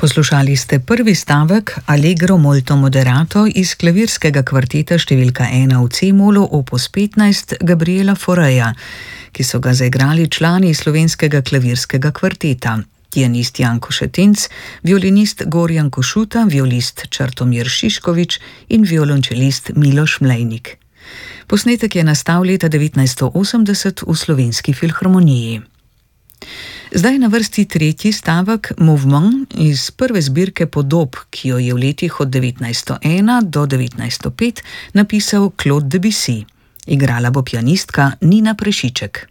Poslušali ste prvi stavek Allegro molto moderato iz klavirskega kvarteta številka 1 v C-molu opus 15 Gabriela Faureja, ki so ga zaigrali člani slovenskega klavirskega kvarteta. Pianist Janko Šetinc, violinist Gorjan Košuta, violist Črtomir Šiškovič in violončelist Miloš Mlejnik. Posnetek je nastal leta 1980 v Slovenski filharmoniji. Zdaj je na vrsti tretji stavek Mouvement iz prve zbirke podob, ki jo je v letih od 1901 do 1905 napisal Claude Debussy. Igrala bo pianistka Nina Prešiček.